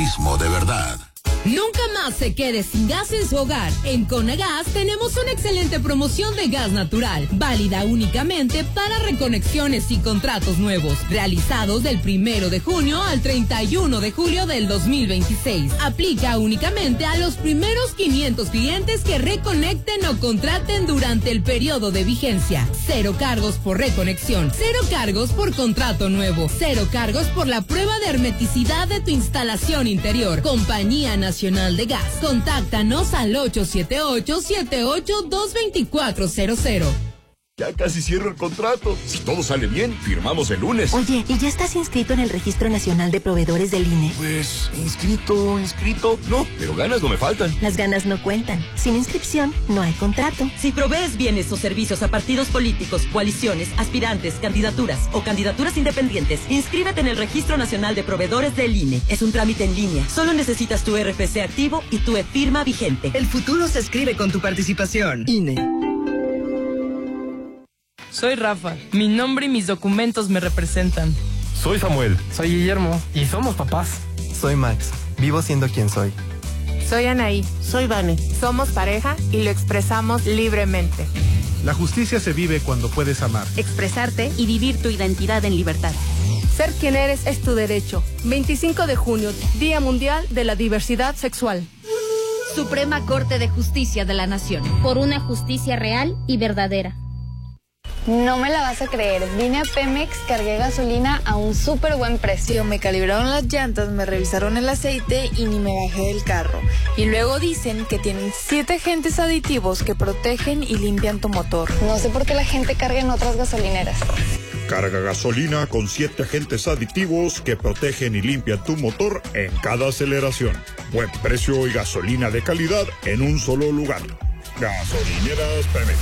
periodismo de verdad. Nunca más se quede sin gas en su hogar. En Conagas tenemos una excelente promoción de gas natural, válida únicamente para reconexiones y contratos nuevos, realizados del 1 de junio al 31 de julio del 2026. Aplica únicamente a los primeros 500 clientes que reconecten o contraten durante el periodo de vigencia. 0 cargos por reconexión, 0 cargos por contrato nuevo, 0 cargos por la prueba de hermeticidad de tu instalación interior. Compañía Nacional de Gas. Contáctanos al 878-78-22400. Ya casi cierro el contrato. Si todo sale bien, firmamos el lunes. Oye, ¿y ya estás inscrito en el Registro Nacional de Proveedores del INE? Pues, inscrito. No, pero ganas no me faltan. Las ganas no cuentan. Sin inscripción, no hay contrato. Si provees bienes o servicios a partidos políticos, coaliciones, aspirantes, candidaturas o candidaturas independientes, inscríbete en el Registro Nacional de Proveedores del INE. Es un trámite en línea. Solo necesitas tu RFC activo y tu e-firma vigente. El futuro se escribe con tu participación. INE. Soy Rafa. Mi nombre y mis documentos me representan. Soy Samuel. Soy Guillermo. Y somos papás. Soy Max. Vivo siendo quien soy. Soy Anaí. Soy Vane. Somos pareja y lo expresamos libremente. La justicia se vive cuando puedes amar, expresarte y vivir tu identidad en libertad. Ser quien eres es tu derecho. 25 de junio, Día Mundial de la Diversidad Sexual. Suprema Corte de Justicia de la Nación. Por una justicia real y verdadera. No me la vas a creer, vine a Pemex, cargué gasolina a un súper buen precio. Me calibraron las llantas, me revisaron el aceite y ni me bajé del carro. Y luego dicen que tienen 7 agentes aditivos que protegen y limpian tu motor. No sé por qué la gente carga en otras gasolineras. Carga gasolina con 7 agentes aditivos que protegen y limpian tu motor en cada aceleración. Buen precio y gasolina de calidad en un solo lugar. Gasolineras Pemex.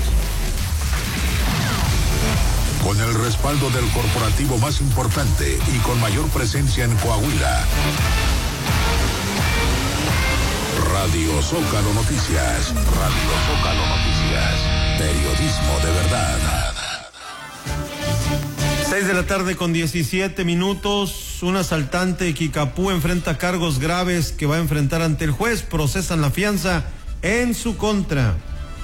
Con el respaldo del corporativo más importante y con mayor presencia en Coahuila. Radio Zócalo Noticias. Radio Zócalo Noticias. Periodismo de verdad. 6 de la tarde con 17 minutos. Un asaltante de Quicapú enfrenta cargos graves que va a enfrentar ante el juez. Procesan la fianza en su contra.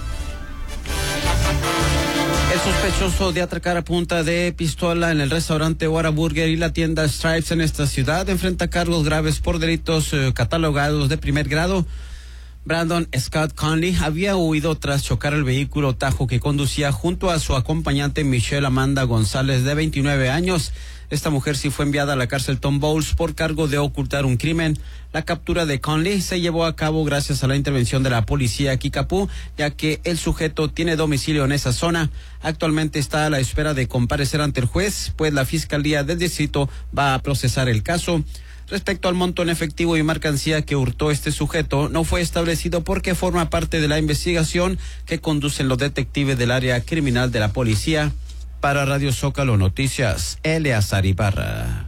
El sospechoso de atracar a punta de pistola en el restaurante Whataburger y la tienda Stripes en esta ciudad enfrenta cargos graves por delitos catalogados de primer grado. Brandon Scott Conley había huido tras chocar el vehículo Tajo que conducía junto a su acompañante Michelle Amanda González, de 29 años. Esta mujer sí fue enviada a la cárcel Tom Bowles por cargo de ocultar un crimen. La captura de Conley se llevó a cabo gracias a la intervención de la policía Quicapú, ya que el sujeto tiene domicilio en esa zona. Actualmente está a la espera de comparecer ante el juez, pues la Fiscalía del Distrito va a procesar el caso. Respecto al monto en efectivo y mercancía que hurtó este sujeto, no fue establecido porque forma parte de la investigación que conducen los detectives del área criminal de la policía. Para Radio Zócalo Noticias, Eleazar Ibarra.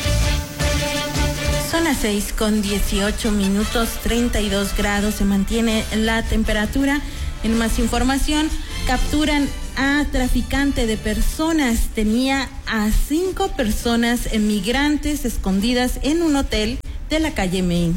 Son las 6 con 18 minutos, 32 grados se mantiene la temperatura. En más información, capturan a traficante de personas. Tenía a 5 personas migrantes escondidas en un hotel de la calle Main.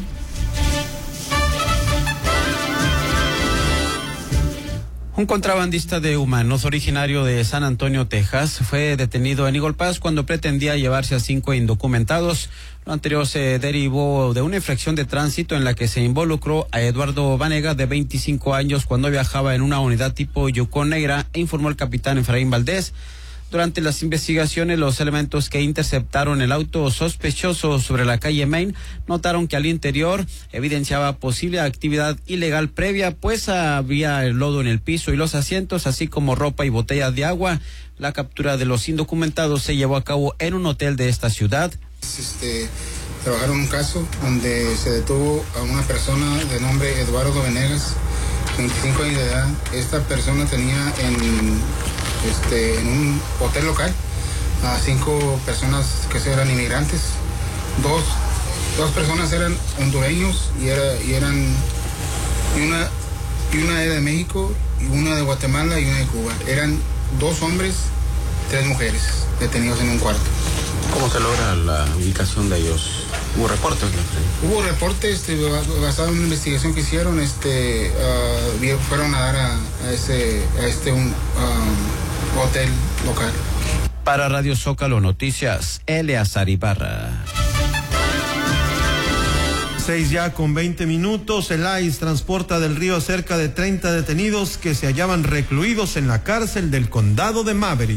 Un contrabandista de humanos originario de San Antonio, Texas, fue detenido en Eagle Pass cuando pretendía llevarse a 5 indocumentados. Lo anterior se derivó de una infracción de tránsito en la que se involucró a Eduardo Vanega, de 25 años, cuando viajaba en una unidad tipo Yukon Negra, informó el capitán Efraín Valdés. Durante las investigaciones, los elementos que interceptaron el auto sospechoso sobre la calle Main notaron que al interior evidenciaba posible actividad ilegal previa, pues había el lodo en el piso y los asientos, así como ropa y botellas de agua. La captura de los indocumentados se llevó a cabo en un hotel de esta ciudad. Trabajaron un caso donde se detuvo a una persona de nombre Eduardo Venegas, 25 años de edad. Esta persona tenía en un hotel local a 5 personas que eran inmigrantes. Dos personas eran hondureños y una era de México, y una de Guatemala y una de Cuba. Eran 2 hombres, 3 mujeres detenidos en un cuarto. ¿Cómo se logra la ubicación de ellos? ¿Hubo reportes? Hubo reportes basado en una investigación que hicieron, fueron a dar a este hotel local. Para Radio Zócalo Noticias, Eleazar Ibarra. 6:20. El ICE transporta del Río a cerca de 30 detenidos que se hallaban recluidos en la cárcel del condado de Maverick.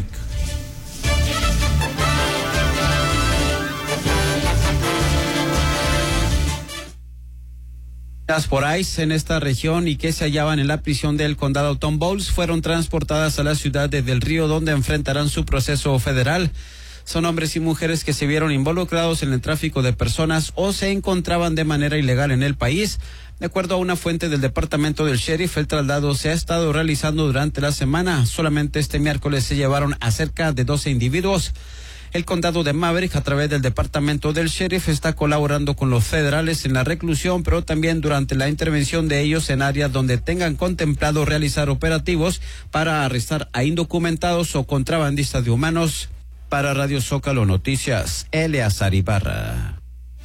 Por ICE en esta región y que se hallaban en la prisión del condado Tom Bowles fueron transportadas a la ciudad de Del Río, donde enfrentarán su proceso federal. Son hombres y mujeres que se vieron involucrados en el tráfico de personas o se encontraban de manera ilegal en el país. De acuerdo a una fuente del departamento del sheriff, el traslado se ha estado realizando durante la semana. Solamente este miércoles se llevaron a cerca de 12 individuos. El condado de Maverick, a través del departamento del sheriff, está colaborando con los federales en la reclusión, pero también durante la intervención de ellos en áreas donde tengan contemplado realizar operativos para arrestar a indocumentados o contrabandistas de humanos. Para Radio Zócalo Noticias, Eleazar Ibarra.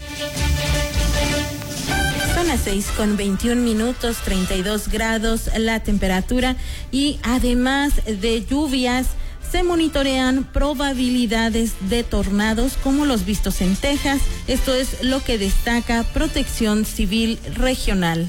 Son las 6:21, 32 grados la temperatura y además de lluvias, se monitorean probabilidades de tornados como los vistos en Texas. Esto es lo que destaca Protección Civil Regional.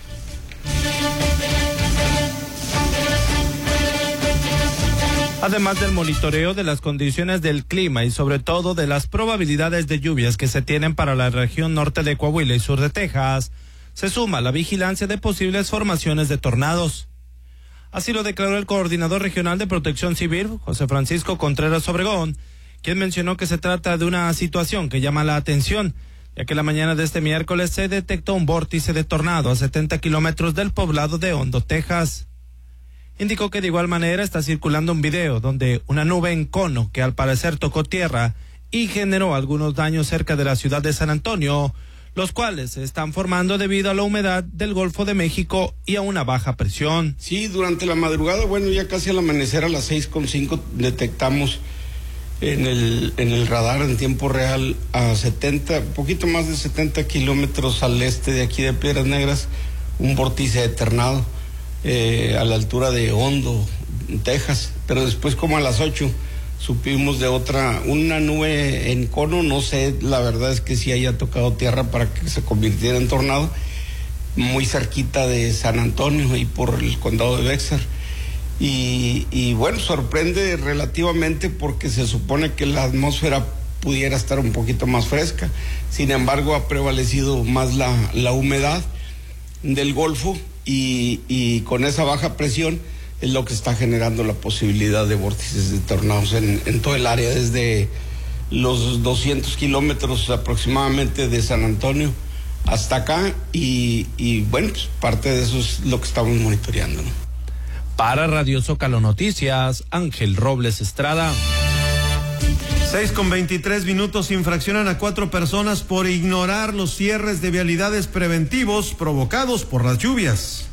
Además del monitoreo de las condiciones del clima y sobre todo de las probabilidades de lluvias que se tienen para la región norte de Coahuila y sur de Texas, se suma la vigilancia de posibles formaciones de tornados. Así lo declaró el coordinador regional de Protección Civil, José Francisco Contreras Obregón, quien mencionó que se trata de una situación que llama la atención, ya que la mañana de este miércoles se detectó un vórtice de tornado a 70 kilómetros del poblado de Hondo, Texas. Indicó que de igual manera está circulando un video donde una nube en cono que al parecer tocó tierra y generó algunos daños cerca de la ciudad de San Antonio, los cuales se están formando debido a la humedad del Golfo de México y a una baja presión. Sí, durante la madrugada, ya casi al amanecer a las 6:05 detectamos en el radar en tiempo real a poquito más de 70 kilómetros al este de aquí de Piedras Negras, un vórtice de tornado a la altura de Hondo, Texas, pero después como a las 8 supimos de una nube en cono, no sé, la verdad es que sí haya tocado tierra para que se convirtiera en tornado, muy cerquita de San Antonio y por el condado de Bexar. Y sorprende relativamente porque se supone que la atmósfera pudiera estar un poquito más fresca. Sin embargo, ha prevalecido más la humedad del Golfo y con esa baja presión es lo que está generando la posibilidad de vórtices de tornados en todo el área, desde los 200 kilómetros aproximadamente de San Antonio hasta acá y parte de eso es lo que estamos monitoreando, ¿no? Para Radio Zócalo Noticias, Ángel Robles Estrada. 6:23, infraccionan a 4 personas por ignorar los cierres de vialidades preventivos provocados por las lluvias.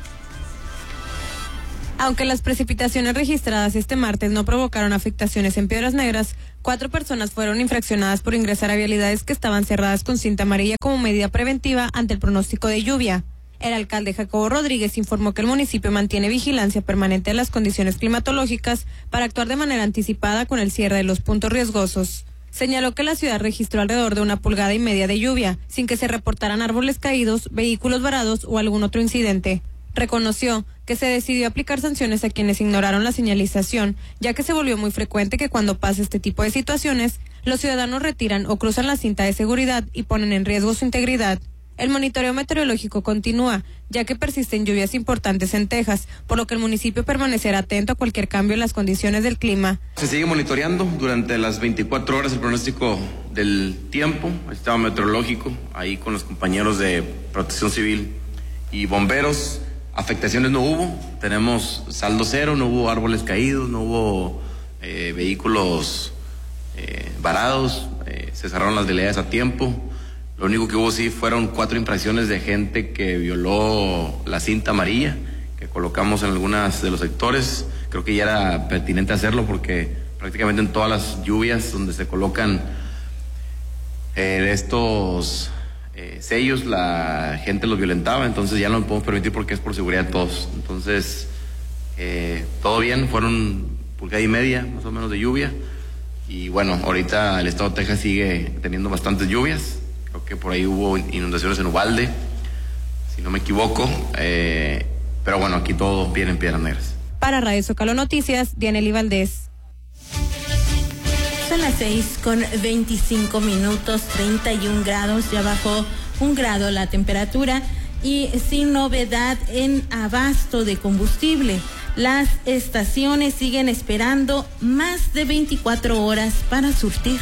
Aunque las precipitaciones registradas este martes no provocaron afectaciones en Piedras Negras, 4 personas fueron infraccionadas por ingresar a vialidades que estaban cerradas con cinta amarilla como medida preventiva ante el pronóstico de lluvia. El alcalde Jacobo Rodríguez informó que el municipio mantiene vigilancia permanente de las condiciones climatológicas para actuar de manera anticipada con el cierre de los puntos riesgosos. Señaló que la ciudad registró alrededor de 1,5 pulgadas de lluvia, sin que se reportaran árboles caídos, vehículos varados o algún otro incidente. Reconoció que se decidió aplicar sanciones a quienes ignoraron la señalización, ya que se volvió muy frecuente que cuando pasa este tipo de situaciones, los ciudadanos retiran o cruzan la cinta de seguridad y ponen en riesgo su integridad. El monitoreo meteorológico continúa, ya que persisten lluvias importantes en Texas, por lo que el municipio permanecerá atento a cualquier cambio en las condiciones del clima. Se sigue monitoreando durante las 24 horas el pronóstico del tiempo, el sistema meteorológico, ahí con los compañeros de Protección Civil y bomberos. Afectaciones no hubo, tenemos saldo cero, no hubo árboles caídos, no hubo vehículos varados, se cerraron las vialidades a tiempo. Lo único que hubo sí fueron 4 infracciones de gente que violó la cinta amarilla que colocamos en algunas de los sectores. Creo que ya era pertinente hacerlo porque prácticamente en todas las lluvias donde se colocan estos sellos, la gente los violentaba, entonces ya no lo podemos permitir porque es por seguridad de todos. Entonces, todo bien, fueron pulgada y media más o menos de lluvia, y bueno, ahorita el estado de Texas sigue teniendo bastantes lluvias, creo que por ahí hubo inundaciones en Uvalde, si no me equivoco, pero bueno, aquí todo bien en Piedras Negras. Para Radio Zócalo Noticias, Dianely Valdés. Son las 6:25, 31 grados, ya bajó 1 grado la temperatura y sin novedad en abasto de combustible. Las estaciones siguen esperando más de 24 horas para surtir.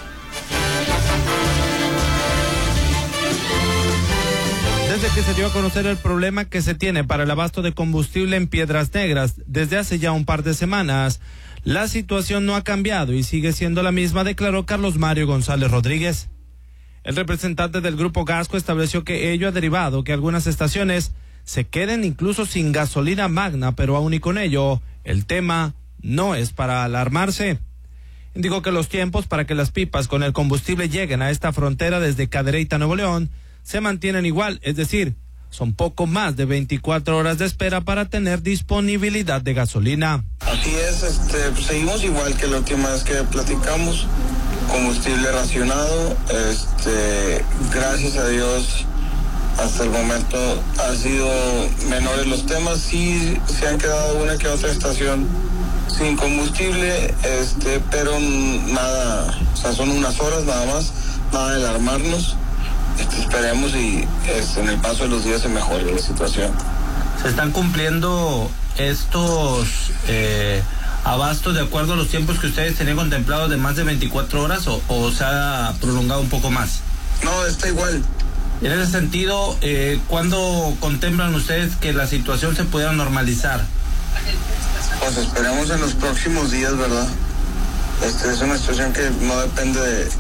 Desde que se dio a conocer el problema que se tiene para el abasto de combustible en Piedras Negras desde hace ya un par de semanas, la situación no ha cambiado y sigue siendo la misma, declaró Carlos Mario González Rodríguez. El representante del Grupo Gasco estableció que ello ha derivado que algunas estaciones se queden incluso sin gasolina magna, pero aún y con ello, el tema no es para alarmarse. Indicó que los tiempos para que las pipas con el combustible lleguen a esta frontera desde Cadereyta, Nuevo León, se mantienen igual, es decir, son poco más de 24 horas de espera para tener disponibilidad de gasolina. Así es, seguimos igual que la última vez que platicamos, combustible racionado, gracias a Dios hasta el momento han sido menores los temas, sí se han quedado una que otra estación sin combustible, pero nada, o sea, son unas horas nada más, nada de alarmarnos. Esperemos y en el paso de los días se mejore la situación. ¿Se están cumpliendo estos abastos de acuerdo a los tiempos que ustedes tenían contemplados de más de 24 horas o se ha prolongado un poco más? No, está igual. En ese sentido, ¿cuándo contemplan ustedes que la situación se pueda normalizar? Pues esperemos en los próximos días, ¿verdad? Es una situación que no depende de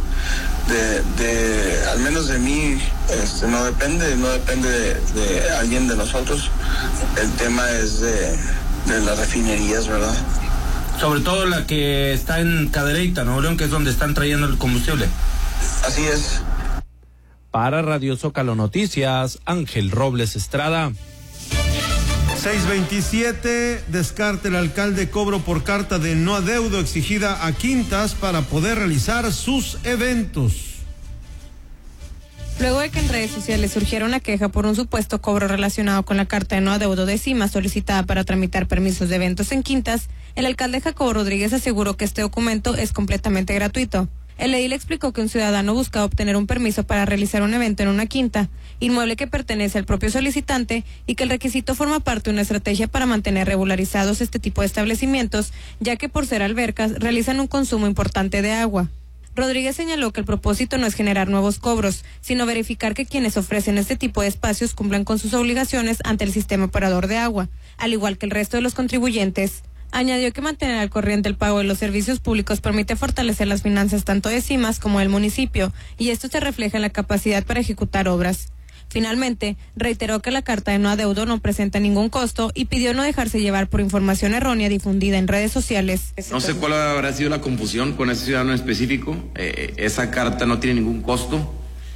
al menos de mí, no depende de alguien de nosotros. El tema es de las refinerías, ¿verdad? Sobre todo la que está en Cadereyta, Nuevo León, que es donde están trayendo el combustible. Así es. Para Radio Zócalo Noticias, Ángel Robles Estrada. 627, descarta el alcalde cobro por carta de no adeudo exigida a Quintas para poder realizar sus eventos. Luego de que en redes sociales surgiera una queja por un supuesto cobro relacionado con la carta de no adeudo de CIMA solicitada para tramitar permisos de eventos en Quintas, el alcalde Jacobo Rodríguez aseguró que este documento es completamente gratuito. El edil explicó que un ciudadano busca obtener un permiso para realizar un evento en una quinta, inmueble que pertenece al propio solicitante, y que el requisito forma parte de una estrategia para mantener regularizados este tipo de establecimientos, ya que por ser albercas realizan un consumo importante de agua. Rodríguez señaló que el propósito no es generar nuevos cobros, sino verificar que quienes ofrecen este tipo de espacios cumplan con sus obligaciones ante el sistema operador de agua, al igual que el resto de los contribuyentes. Añadió que mantener al corriente el pago de los servicios públicos permite fortalecer las finanzas tanto de CIMAS como del municipio, y esto se refleja en la capacidad para ejecutar obras. Finalmente, reiteró que la carta de no adeudo no presenta ningún costo y pidió no dejarse llevar por información errónea difundida en redes sociales. No sé cuál habrá sido la confusión con ese ciudadano en específico. Esa carta no tiene ningún costo.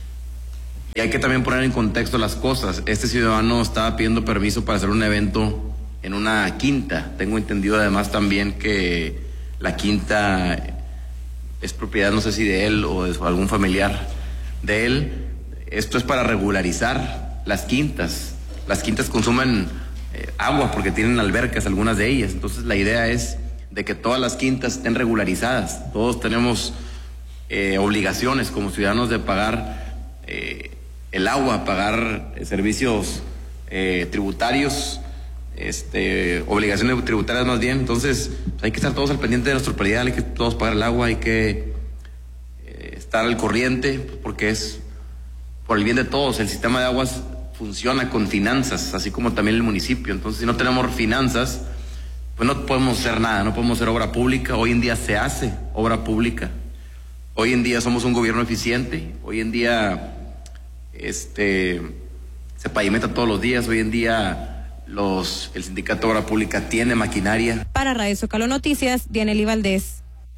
Y hay que también poner en contexto las cosas. Este ciudadano estaba pidiendo permiso para hacer un evento en una quinta. Tengo entendido además también que la quinta es propiedad, no sé si de él o de algún familiar de él. Esto es para regularizar las quintas. Las quintas consumen agua porque tienen albercas, algunas de ellas. Entonces la idea es de que todas las quintas estén regularizadas. Todos tenemos obligaciones como ciudadanos de pagar el agua, pagar servicios tributarios, obligaciones tributarias más bien. Entonces hay que estar todos al pendiente de nuestro predial, hay que todos pagar el agua, hay que estar al corriente porque es por el bien de todos. El sistema de aguas funciona con finanzas, así como también el municipio. Entonces si no tenemos finanzas, pues no podemos hacer nada, no podemos hacer obra pública. Hoy en día se hace obra pública, hoy en día somos un gobierno eficiente, hoy en día se pavimenta todos los días, hoy en día el sindicato de obra pública tiene maquinaria. Para Radio Zócalo Noticias, Dianely Valdés.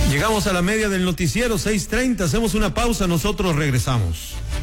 Llegamos a la media del noticiero, 6:30. Hacemos una pausa, nosotros regresamos.